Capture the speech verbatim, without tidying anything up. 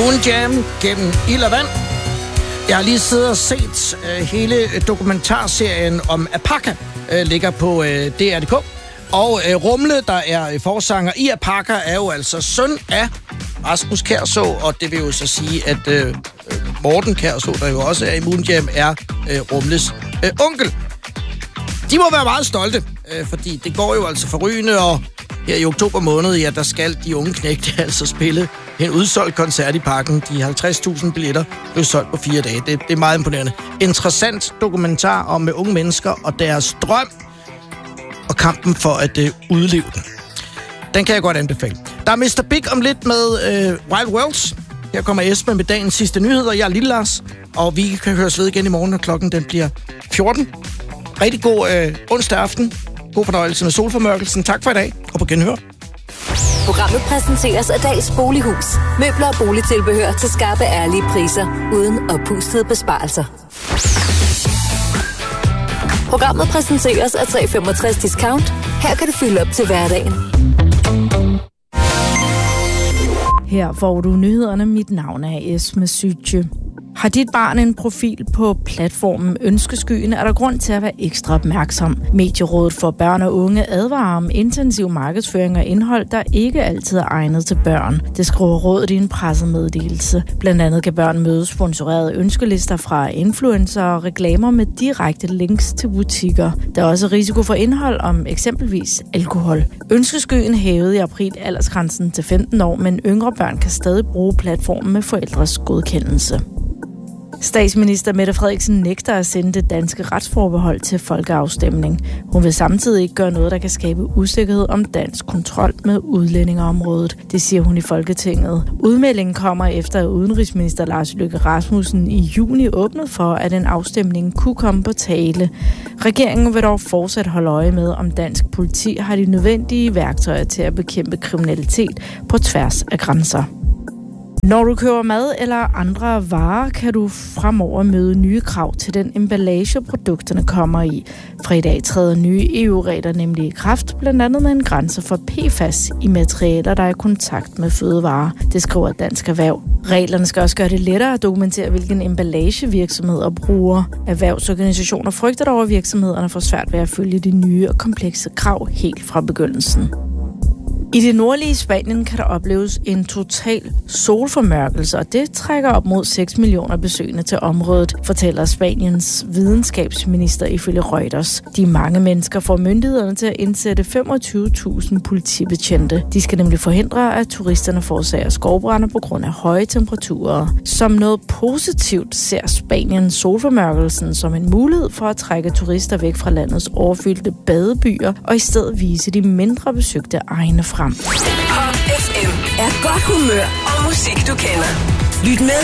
Moon Jam gennem ild og vand. Jeg har lige siddet og set uh, hele dokumentarserien om Apaka, uh, ligger på uh, D R punktum d k. Og uh, Rumle, der er forsanger i Apaka, er jo altså søn af Rasmus Kjærså, og det vil jo så sige, at uh, Morten Kjærså, der jo også er i Moon Jam, er uh, Rumles uh, onkel. De må være meget stolte, uh, fordi det går jo altså forrygende, og her i oktober måned, ja, der skal de unge knægte altså spille en udsolgt koncert i Parken. De halvtreds tusind billetter blev solgt på fire dage. Det, det er meget imponerende. Interessant dokumentar om uh, unge mennesker og deres drøm og kampen for at uh, udleve den. Den kan jeg godt anbefale. Der er mister Big om lidt med uh, Wild Worlds. Her kommer Esben med dagens sidste nyheder. Jeg er Lille Lars, og vi kan høres ved igen i morgen, når klokken den bliver fjorten. Rigtig god uh, onsdag aften. God fornøjelse med solformørkelsen. Tak for i dag, og på genhør. Programmet præsenteres af Dags Bolighus. Møbler og boligtilbehør til skarpe, ærlige priser, uden oppustede besparelser. Programmet præsenteres af tre komma femogtres Discount. Her kan du fylde op til hverdagen. Her får du nyhederne. Mit navn er Esme Sytje. Har dit barn en profil på platformen Ønskeskyen, er der grund til at være ekstra opmærksom. Medierådet for børn og unge advarer om intensiv markedsføring og indhold, der ikke altid er egnet til børn. Det skriver rådet i en pressemeddelelse. Blandt andet kan børn møde sponsorerede ønskelister fra influencer og reklamer med direkte links til butikker. Der er også risiko for indhold om eksempelvis alkohol. Ønskeskyen hævede i april aldersgrænsen til femten år, men yngre børn kan stadig bruge platformen med forældres godkendelse. Statsminister Mette Frederiksen nægter at sende det danske retsforbehold til folkeafstemning. Hun vil samtidig ikke gøre noget, der kan skabe usikkerhed om dansk kontrol med udlændingeområdet. Det siger hun i Folketinget. Udmeldingen kommer efter, at udenrigsminister Lars Løkke Rasmussen i juni åbnede for, at en afstemning kunne komme på tale. Regeringen vil dog fortsat holde øje med, om dansk politi har de nødvendige værktøjer til at bekæmpe kriminalitet på tværs af grænser. Når du køber mad eller andre varer, kan du fremover møde nye krav til den emballage, produkterne kommer i. Fra i dag træder nye E U-regler nemlig i kraft, blandt andet med en grænse for P F A S i materialer, der er i kontakt med fødevarer. Det skriver Dansk Erhverv. Reglerne skal også gøre det lettere at dokumentere, hvilken emballage virksomheder bruger. Erhvervsorganisationer frygter dog, at virksomhederne får svært ved at følge de nye og komplekse krav helt fra begyndelsen. I det nordlige Spanien kan der opleves en total solformørkelse, og det trækker op mod seks millioner besøgende til området, fortæller Spaniens videnskabsminister ifølge Reuters. De mange mennesker får myndighederne til at indsætte femogtyve tusind politibetjente. De skal nemlig forhindre, at turisterne forårsager skovbrande på grund af høje temperaturer. Som noget positivt ser Spanien solformørkelsen som en mulighed for at trække turister væk fra landets overfyldte badebyer og i stedet vise de mindre besøgte egne frem. Pop F M er godt humør og musik, du kender. Lyt med